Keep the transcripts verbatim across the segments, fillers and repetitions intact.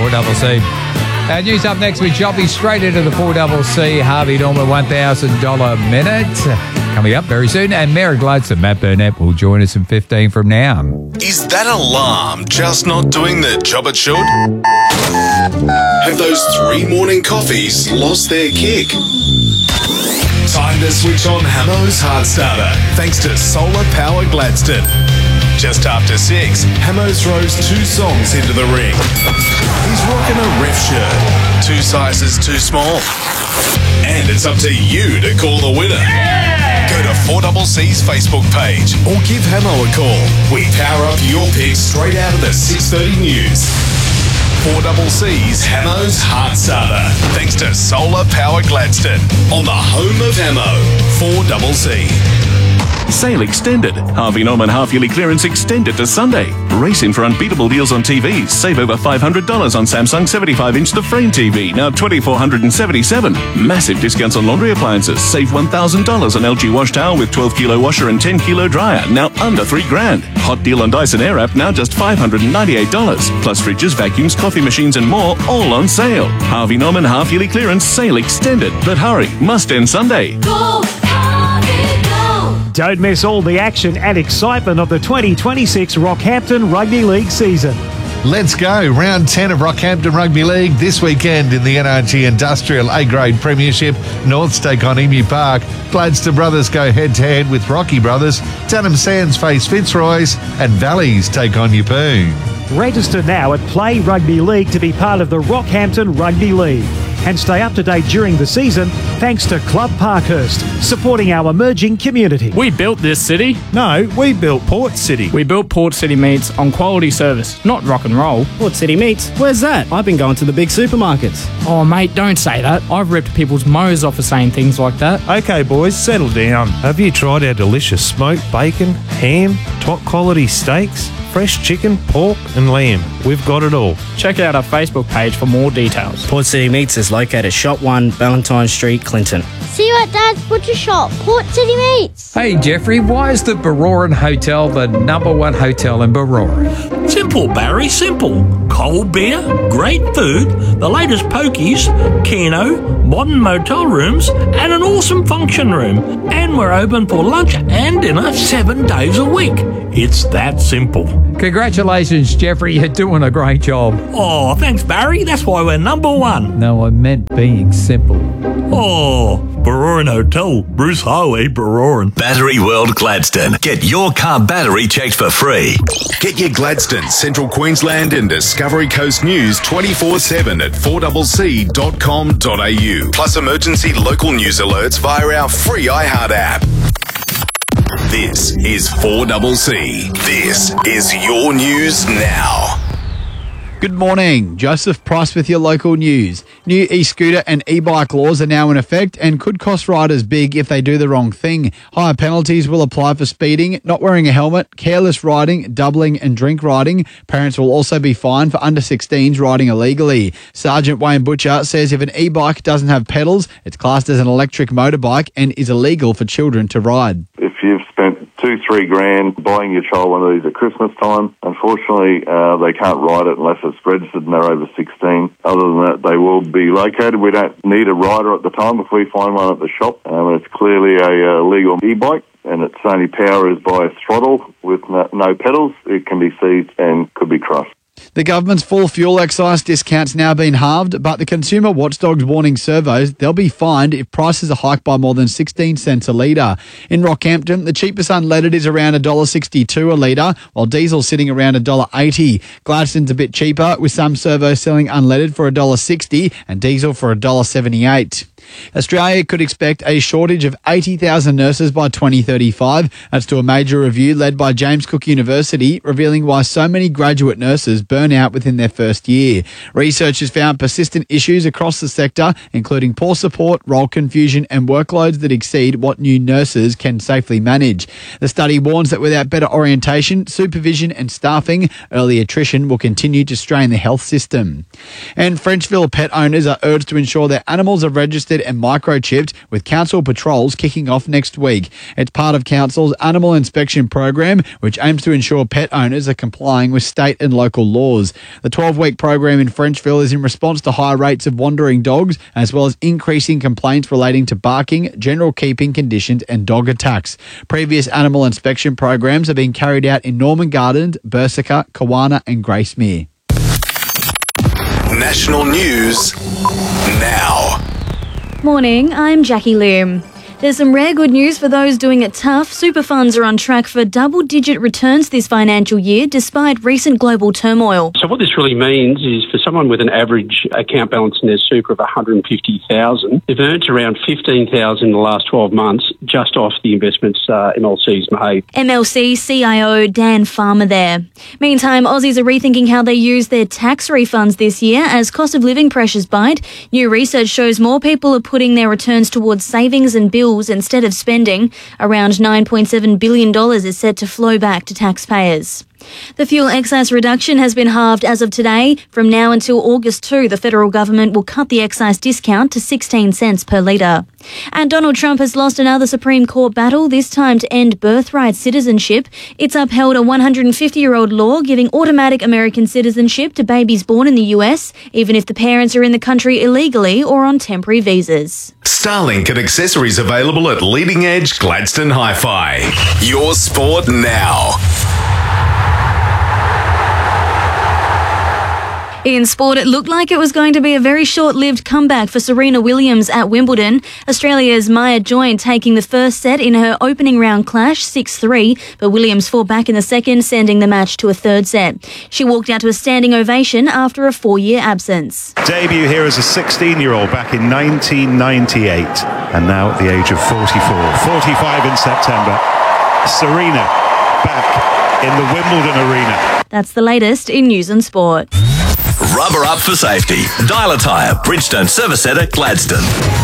four C. Uh, news up next with Jobbie straight into the four C. Harvey Norman one thousand dollars minute. Coming up very soon. And Mary Gladstone, Matt Burnett will join us in fifteen from now. Is that alarm just not doing the job it should? Have those three morning coffees lost their kick? Time to switch on Hamo's Heart Starter, thanks to Solar Power Gladstone. Just after six, Hamo throws two songs into the ring. He's rocking a ref shirt, two sizes too small. And it's up to you to call the winner. Yeah! Go to four C's Facebook page or give Hamo a call. We power up your picks straight out of the six thirty news. four C's Hamo's Heart Starter, thanks to Solar Power Gladstone, on the home of Hamo, four C. Sale extended. Harvey Norman half-yearly clearance extended to Sunday. Race in for unbeatable deals on T Vs. Save over five hundred dollars on Samsung seventy-five inch The Frame T V, now two thousand four hundred seventy-seven dollars. Massive discounts on laundry appliances. Save one thousand dollars on L G wash towel with twelve kilo washer and ten kilo dryer, now under three grand. Hot deal on Dyson Airwrap, now just five hundred ninety-eight dollars. Plus fridges, vacuums, coffee machines and more, all on sale. Harvey Norman half-yearly clearance sale extended. But hurry, must end Sunday. Go! Don't miss all the action and excitement of the twenty twenty-six Rockhampton Rugby League season. Let's go. Round ten of Rockhampton Rugby League this weekend in the N R G Industrial A-Grade Premiership. Norths take on Emu Park. Gladstone Brothers go head-to-head with Rocky Brothers. Denham Sands face Fitzroy's. And Valleys take on Yeppoon. Register now at Play Rugby League to be part of the Rockhampton Rugby League. And stay up to date during the season thanks to Club Parkhurst, supporting our emerging community. We built this city. No, we built Port City. We built Port City Meats on quality service, not rock and roll. Port City Meats? Where's that? I've been going to the big supermarkets. Oh, mate, don't say that. I've ripped people's mows off for saying things like that. Okay, boys, settle down. Have you tried our delicious smoked bacon, ham, top quality steaks, fresh chicken, pork and lamb? We've got it all. Check out our Facebook page for more details. Port City Meats is located Shop one, Valentine Street, Clinton. See you at Dad's Butcher Shop, Port City Meats. Hey, Jeffrey, why is the Baroran Hotel the number one hotel in Baroran? Simple, Barry, simple. Cold beer, great food, the latest pokies, Keno, modern motel rooms, and an awesome function room. And we're open for lunch and dinner seven days a week. It's that simple. Congratulations, Jeffrey. You're doing a great job. Oh, thanks, Barry. That's why we're number one. No, I meant being simple. Oh, Baroran Hotel, Bruce Highway, Baroran. Battery World Gladstone. Get your car battery checked for free. Get your Gladstone, Central Queensland and Discovery Coast news twenty-four seven at four c c dot com dot a u. Plus emergency local news alerts via our free iHeart app. This is four C. This is your news now. Good morning. Joseph Price with your local news. New e-scooter and e-bike laws are now in effect and could cost riders big if they do the wrong thing. Higher penalties will apply for speeding, not wearing a helmet, careless riding, doubling and drink riding. Parents will also be fined for under sixteens riding illegally. Sergeant Wayne Butcher says if an e-bike doesn't have pedals, it's classed as an electric motorbike and is illegal for children to ride. If you've spent two, three grand buying your child one of these at Christmas time, unfortunately, uh, they can't ride it unless it's registered and they're over sixteen. Other than that, they will be located. We don't need a rider at the time if we find one at the shop. Um, it's clearly a uh, legal e-bike and its only power is by a throttle with no, no pedals. It can be seized and could be crushed. The government's full fuel excise discount's now been halved, but the Consumer Watchdog's warning servos they'll be fined if prices are hiked by more than sixteen cents a litre. In Rockhampton, the cheapest unleaded is around one dollar sixty-two a litre, while diesel's sitting around one dollar eighty. Gladstone's a bit cheaper, with some servos selling unleaded for one dollar sixty and diesel for one dollar seventy-eight. Australia could expect a shortage of eighty thousand nurses by twenty thirty-five. That's to a major review led by James Cook University, revealing why so many graduate nurses burn out within their first year. Researchers found persistent issues across the sector, including poor support, role confusion, and workloads that exceed what new nurses can safely manage. The study warns that without better orientation, supervision, and staffing, early attrition will continue to strain the health system. And Frenchville pet owners are urged to ensure their animals are registered tested and microchipped, with council patrols kicking off next week. It's part of council's animal inspection program, which aims to ensure pet owners are complying with state and local laws. The twelve-week program in Frenchville is in response to high rates of wandering dogs, as well as increasing complaints relating to barking, general keeping conditions and dog attacks. Previous animal inspection programs have been carried out in Norman Gardens, Bersica, Kawana and Gracemere. National news now. Morning, I'm Jackie Lim. There's some rare good news for those doing it tough. Super funds are on track for double-digit returns this financial year, despite recent global turmoil. So what this really means is for someone with an average account balance in their super of one hundred fifty thousand dollars, they've earned around fifteen thousand dollars in the last twelve months just off the investments uh, M L C's made. M L C C I O Dan Farmer there. Meantime, Aussies are rethinking how they use their tax refunds this year as cost of living pressures bite. New research shows more people are putting their returns towards savings and bills instead of spending. Around nine point seven billion dollars is set to flow back to taxpayers. The fuel excise reduction has been halved as of today. From now until August second, the federal government will cut the excise discount to sixteen cents per litre. And Donald Trump has lost another Supreme Court battle, this time to end birthright citizenship. It's upheld a one hundred fifty-year-old law giving automatic American citizenship to babies born in the U S, even if the parents are in the country illegally or on temporary visas. Starlink and accessories available at Leading Edge Gladstone Hi-Fi. Your sport now. In sport, it looked like it was going to be a very short-lived comeback for Serena Williams at Wimbledon. Australia's Maya joined taking the first set in her opening round clash, six three, but Williams fought back in the second, sending the match to a third set. She walked out to a standing ovation after a four-year absence. Debut here as a sixteen-year-old back in nineteen ninety-eight, and now at the age of forty-four. forty-five in September. Serena back in the Wimbledon arena. That's the latest in news and sport. Rubber up for safety. Dial a Tyre, Bridgestone Service Centre, Gladstone.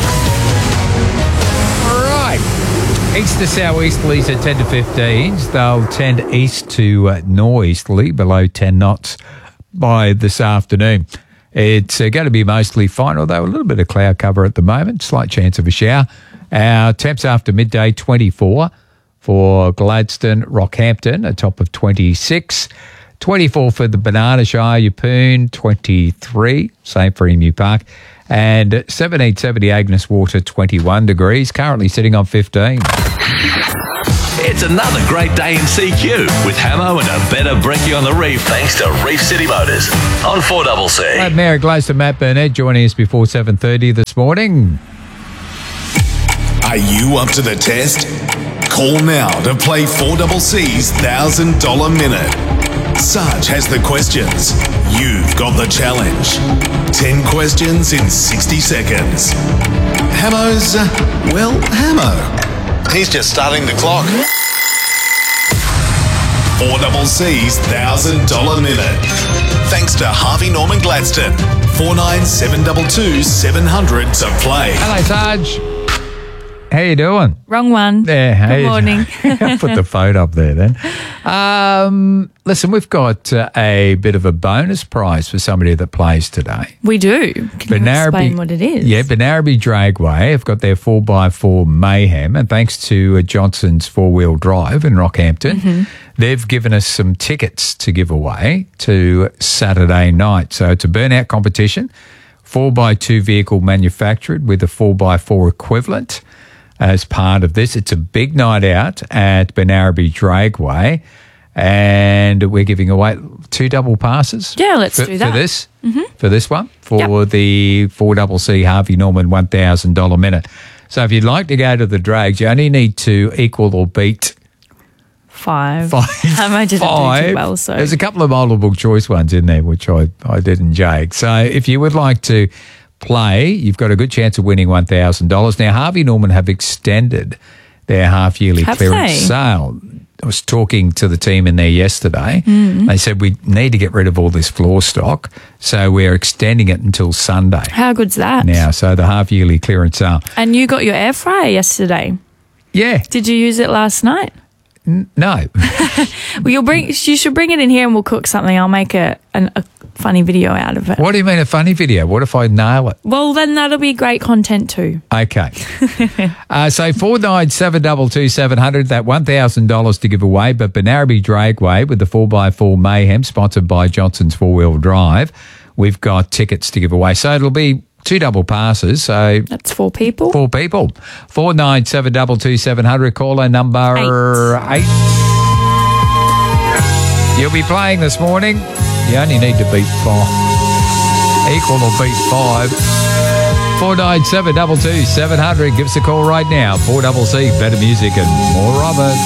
All right. East to southeasterlies at ten to fifteens. They'll tend east to uh, northeasterly, below ten knots by this afternoon. It's uh, going to be mostly fine, although a little bit of cloud cover at the moment. Slight chance of a shower. Our temps after midday, twenty-four for Gladstone, Rockhampton, a top of twenty-six. twenty-four for the Banana Shire, Yeppoon, twenty-three, same for Emu Park, and seventeen seventy Agnes Water, twenty-one degrees, currently sitting on fifteen. It's another great day in C Q with Hamo and a better brekkie on the reef thanks to Reef City Motors on four C C. Right, Mayor Gladstone, Matt Burnett joining us before seven thirty this morning. Are you up to the test? Call now to play four C C's one thousand dollars Minute. Sarge has the questions. You've got the challenge. ten questions in sixty seconds. Hamo's, uh, well, Hamo. He's just starting the clock. four C C's one thousand dollars Minute. Thanks to Harvey Norman Gladstone. four nine seven two two seven hundred to play. Hello, Sarge. How you doing? Wrong one. Yeah, Good morning. I'll put the phone up there then. Um, listen, we've got uh, a bit of a bonus prize for somebody that plays today. We do. Can you explain what it is? Yeah, Benarabi Dragway have got their four by four Mayhem, and thanks to uh, Johnson's four-wheel drive in Rockhampton, mm-hmm. they've given us some tickets to give away to Saturday night. So it's a burnout competition, four by two vehicle manufactured with a four by four equivalent. As part of this, it's a big night out at Benarabi Dragway, and we're giving away two double passes. Yeah, let's for, do that. For this, mm-hmm. for this one, for yep. the four C C Harvey Norman one thousand dollars Minute. So if you'd like to go to the drags, you only need to equal or beat Five. Five. Um, I didn't Five. do too well, so. There's a couple of multiple choice ones in there, which I, I didn't jag. So if you would like to play, you've got a good chance of winning one thousand dollars. Now, Harvey Norman have extended their half-yearly Have clearance they? sale. I was talking to the team in there yesterday. Mm. They said we need to get rid of all this floor stock, so we're extending it until Sunday. How good's that? Now, so the half-yearly clearance sale. And you got your air fryer yesterday. Yeah. Did you use it last night? N- no. Well, you'll bring. You should bring it in here, and we'll cook something. I'll make a an, a funny video out of it. What do you mean a funny video? What if I nail it? Well, then that'll be great content too. Okay. uh, so four nine seven two two seven hundred. That one thousand dollars to give away. But Benarabi Dragway with the four by four Mayhem, sponsored by Johnson's Four Wheel Drive. We've got tickets to give away. So it'll be two double passes. So that's four people. Four people. Four nine seven two two seven hundred. Caller number eight. eight. You'll be playing this morning. You only need to beat five. Equal or beat five. Four nine seven two two seven hundred. Give us a call right now. Four double C. Better music and more of it.